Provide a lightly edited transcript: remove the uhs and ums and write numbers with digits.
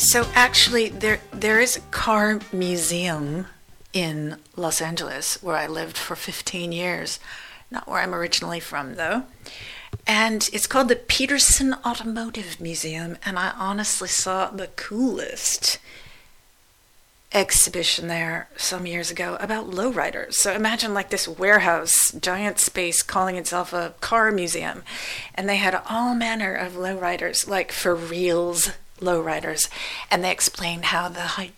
So actually, there is a car museum in Los Angeles where I lived for 15 years. Not where I'm originally from, though. And it's called the Peterson Automotive Museum, and I honestly saw the coolest exhibition there some years ago about lowriders. So imagine like this warehouse, giant space calling itself a car museum. And they had all manner of lowriders, like for reals lowriders. And they explained how the